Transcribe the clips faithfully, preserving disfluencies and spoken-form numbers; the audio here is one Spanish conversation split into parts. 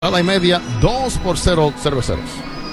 A la y media, dos por cero Cerveceros.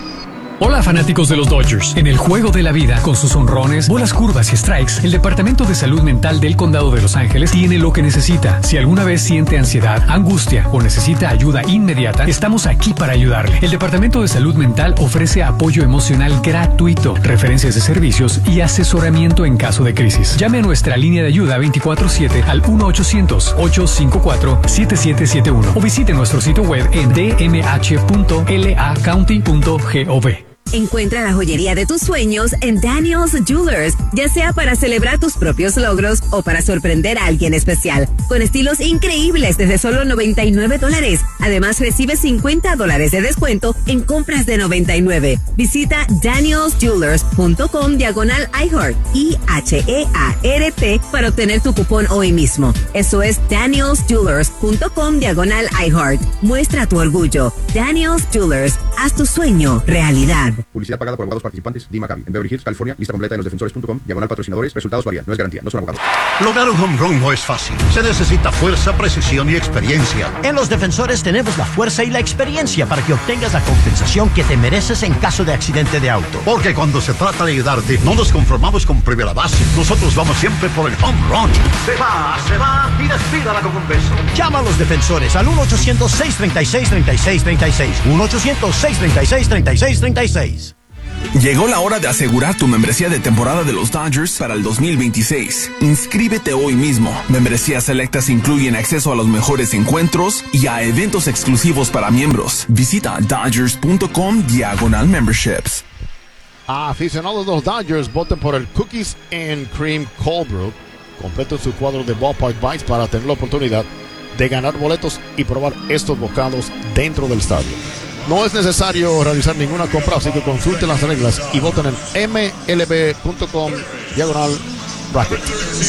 Hola fanáticos de los Dodgers. En el juego de la vida, con sus honrones, bolas curvas y strikes, el Departamento de Salud Mental del Condado de Los Ángeles tiene lo que necesita. Si alguna vez siente ansiedad, angustia o necesita ayuda inmediata, estamos aquí para ayudarle. El Departamento de Salud Mental ofrece apoyo emocional gratuito, referencias de servicios y asesoramiento en caso de crisis. Llame a nuestra línea de ayuda veinticuatro siete al uno ochocientos, ocho cinco cuatro, siete siete siete uno o visite nuestro sitio web en d m h punto l a county punto gov. Encuentra la joyería de tus sueños en Daniel's Jewelers, ya sea para celebrar tus propios logros o para sorprender a alguien especial, con estilos increíbles desde solo noventa y nueve dólares. Además, recibe cincuenta dólares de descuento en compras de noventa y nueve. Visita daniels jewelers punto com diagonal iHeart, I H E A R T, para obtener tu cupón hoy mismo. Eso es daniels jewelers punto com diagonal iHeart. Muestra tu orgullo. Daniel's Jewelers, haz tu sueño realidad. Publicidad pagada por abogados participantes. D. Maccabi. En Beverly Hills, California. Lista completa en los defensores punto com. Diagonal patrocinadores. Resultados varían. No es garantía. No son abogados. Lograr un home run no es fácil. Se necesita fuerza, precisión y experiencia. En Los Defensores tenemos la fuerza y la experiencia para que obtengas la compensación que te mereces en caso de accidente de auto. Porque cuando se trata de ayudarte, no nos conformamos con primera base. Nosotros vamos siempre por el home run. Se va, se va y despídala con un beso. Llama a Los Defensores al uno ochocientos, seis tres seis, tres seis tres seis. uno ochocientos, seis tres seis, tres seis tres seis. Llegó la hora de asegurar tu membresía de temporada de los Dodgers para el dos mil veintiséis. Inscríbete hoy mismo. Membresías selectas incluyen acceso a los mejores encuentros y a eventos exclusivos para miembros. Visita dodgers punto com diagonal memberships. Aficionados de los Dodgers, voten por el Cookies and Cream Cold Brew. Completen su cuadro de Ballpark Bites para tener la oportunidad de ganar boletos y probar estos bocados dentro del estadio. No es necesario realizar ninguna compra, así que consulten las reglas y voten en m l b punto com diagonal bracket.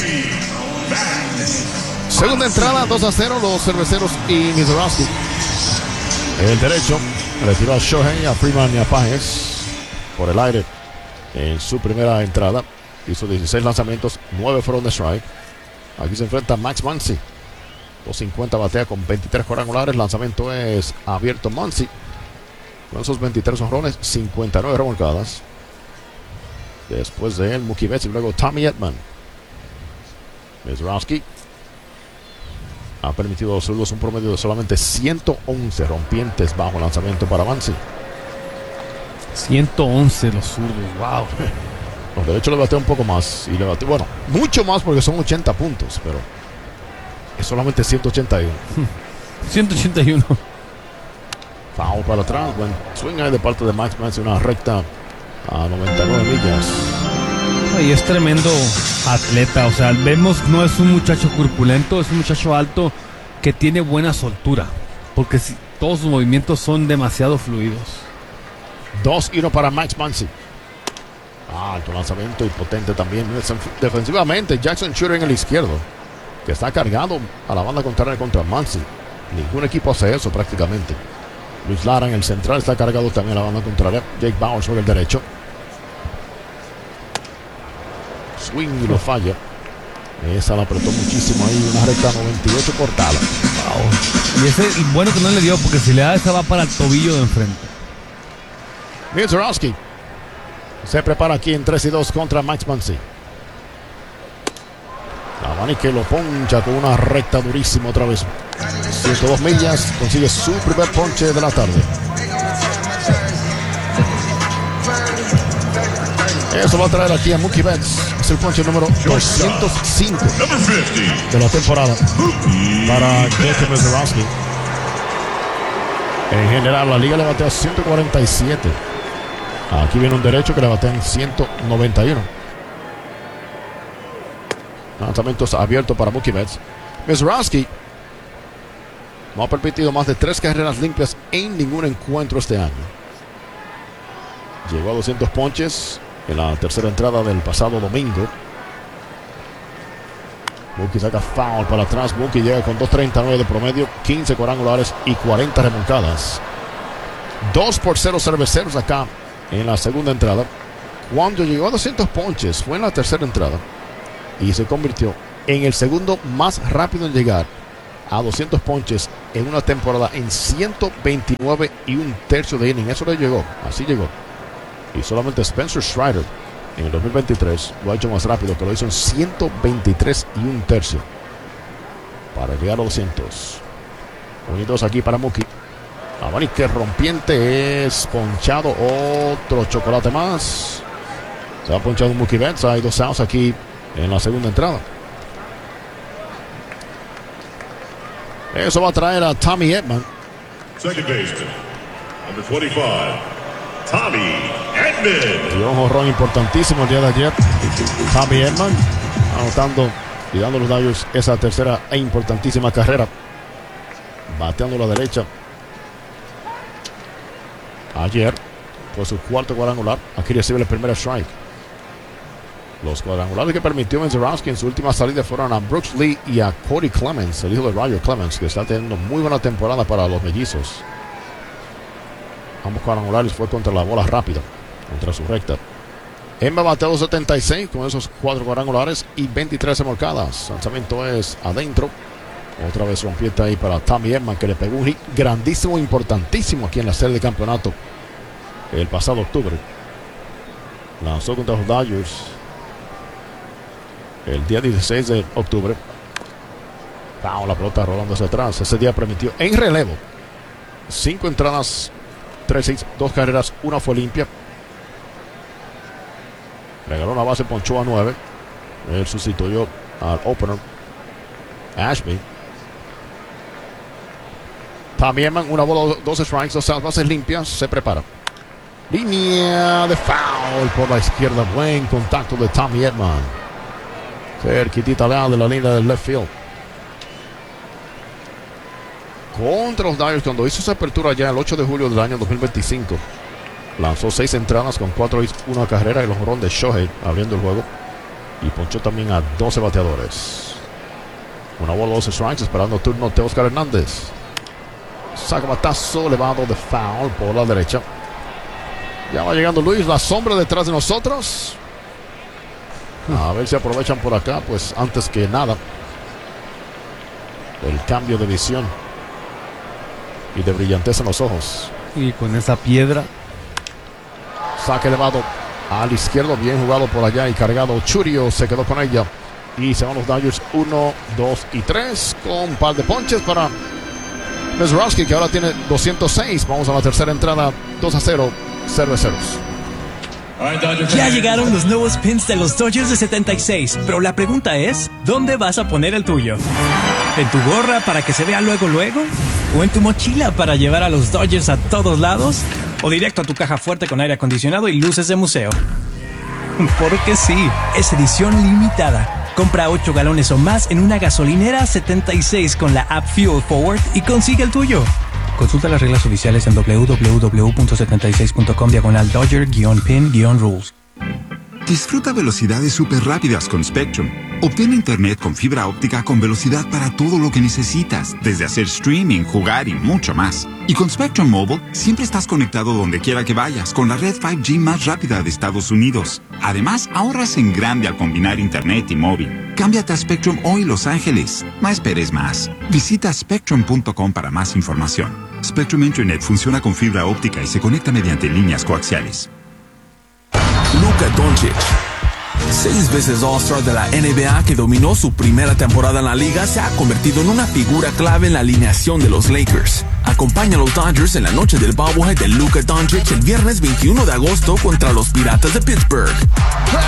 Segunda entrada, dos a cero, los Cerveceros y Mizorowski. El derecho retiró a Shohei, a Freeman y a Páez por el aire en su primera entrada. Hizo dieciséis lanzamientos, nueve fueron de strike. Aquí se enfrenta Max Muncy. dos cincuenta batea con veintitrés cuadrangulares. Lanzamiento es abierto Muncy. Con esos veintitrés honrones, cincuenta y nueve remolcadas. Después de él, Mookie Betts y luego Tommy Edman. Mizorowski ha permitido a los zurdos un promedio de solamente ciento once rompientes bajo lanzamiento para Muncy. ciento once los zurdos, wow. Los derechos le bateó un poco más. Y le bateó, bueno, mucho más porque son ochenta puntos, pero es solamente ciento ochenta y uno. ciento ochenta y uno. Foul para atrás, buen swing ahí de parte de Max Muncy, una recta a noventa y nueve millas. Y es tremendo atleta, o sea, vemos, no es un muchacho corpulento, es un muchacho alto que tiene buena soltura, porque si, todos sus movimientos son demasiado fluidos. dos y uno para Max Muncy. Alto lanzamiento y potente también. Defensivamente, Jackson Schurer en el izquierdo, que está cargado a la banda contraria contra Muncy. Ningún equipo hace eso prácticamente. Luis Lara en el central está cargado también a la banda contraria. Jake Bauer sobre el derecho. Swing y lo falla. Esa la apretó muchísimo ahí. Una recta noventa y ocho cortada. Wow. Y ese bueno que no le dio, porque si le da esa va para el tobillo de enfrente. Mizorowski se prepara aquí en tres y dos contra Max Muncy. Lavani que lo poncha con una recta durísima otra vez. ciento dos millas, consigue su primer ponche de la tarde. Eso va a traer aquí a Mookie Betts. Es el ponche número doscientos cinco de la temporada para Jacob Mizorowski. En general, la liga le batea ciento cuarenta y siete. Aquí viene un derecho que le batea en ciento noventa y uno. Lanzamientos abiertos para Mookie Betts. Mizorowski no ha permitido más de tres carreras limpias en ningún encuentro este año. Llegó a doscientos ponches en la tercera entrada del pasado domingo. Mookie saca foul para atrás. Mookie llega con dos treinta y nueve de promedio, quince cuadrangulares y cuarenta remolcadas. dos por cero Cerveceros acá en la segunda entrada. Cuando llegó a doscientos ponches fue en la tercera entrada y se convirtió en el segundo más rápido en llegar a doscientos ponches en una temporada en ciento veintinueve y un tercio de inning. Eso le llegó, así llegó. Y solamente Spencer Strider en el dos mil veintitrés lo ha hecho más rápido, que lo hizo en ciento veintitrés y un tercio para llegar a doscientos. Unidos aquí para Mookie. Abanique rompiente, es ponchado. Otro chocolate más. Se ha ponchado Mookie Betts. Hay dos outs aquí en la segunda entrada. Eso va a traer a Tommy Edman. Second baseman, number veinticinco, Tommy Edman. Y un jonrón importantísimo el día de ayer. Tommy Edman anotando y dando a los Dodgers esa tercera e importantísima carrera. Bateando a la derecha. Ayer fue su cuarto cuadrangular. Aquí recibe el primer strike. Los cuadrangulares que permitió Mazeroski en su última salida fueron a Brooks Lee y a Cody Clemens, el hijo de Roger Clemens, que está teniendo muy buena temporada para los mellizos. Ambos cuadrangulares fue contra la bola rápida, contra su recta. Emma bateó setenta y seis con esos cuatro cuadrangulares y veintitrés remolcadas. Lanzamiento es adentro. Otra vez rompiente ahí para Tommy Edman, que le pegó un hit grandísimo, importantísimo aquí en la serie de campeonato el pasado octubre. Lanzó contra los Dodgers el día dieciséis de octubre. Wow, la pelota rolando hacia atrás. Ese día permitió en relevo cinco entradas, tres hits, dos carreras, una fue limpia. Regaló una base, ponchó a nueve. Él sustituyó al opener Ashby. También una bola, dos strikes, dos bases limpias. Se prepara. Línea de foul por la izquierda. Buen contacto de Tommy Edman. Cerquitita de la línea del left field. Contra los Dodgers, cuando hizo esa apertura ya el ocho de julio del año dos mil veinticinco. Lanzó seis entradas con cuatro hits, una carrera y el jonrón de Shohei abriendo el juego. Y ponchó también a doce bateadores. Una bola, dos strikes, esperando turno de Oscar Hernández. Saca batazo elevado de foul por la derecha. Ya va llegando Luis, la sombra detrás de nosotros. A ver si aprovechan por acá, pues antes que nada, el cambio de visión y de brillantez en los ojos. Y con esa piedra. Saque elevado al izquierdo, bien jugado por allá y cargado. Churio se quedó con ella. Y se van los Dodgers uno, dos y tres con un par de ponches para Mazeroski, que ahora tiene doscientos seis. Vamos a la tercera entrada, dos a cero, cerveceros. Ya llegaron los nuevos pins de los Dodgers de setenta y seis, pero la pregunta es, ¿dónde vas a poner el tuyo? ¿En tu gorra para que se vea luego luego? ¿O en tu mochila para llevar a los Dodgers a todos lados? ¿O directo a tu caja fuerte con aire acondicionado y luces de museo? Porque sí, es edición limitada. Compra ocho galones o más en una gasolinera setenta y seis con la app Fuel Forward y consigue el tuyo. Consulta las reglas oficiales en doble u doble u doble u punto setenta y seis punto com diagonal Dodger-pin-rules. Disfruta velocidades súper rápidas con Spectrum. Obtén internet con fibra óptica con velocidad para todo lo que necesitas, desde hacer streaming, jugar y mucho más. Y con Spectrum Mobile, siempre estás conectado donde quiera que vayas, con la red cinco G más rápida de Estados Unidos. Además, ahorras en grande al combinar internet y móvil. Cámbiate a Spectrum hoy, Los Ángeles. No esperes más. Visita spectrum punto com para más información. Spectrum Internet funciona con fibra óptica y se conecta mediante líneas coaxiales. Luka Doncic, seis veces All-Star de la N B A que dominó su primera temporada en la liga, se ha convertido en una figura clave en la alineación de los Lakers. Acompaña a los Dodgers en la noche del bobblehead de Luka Doncic el viernes veintiuno de agosto contra los Piratas de Pittsburgh.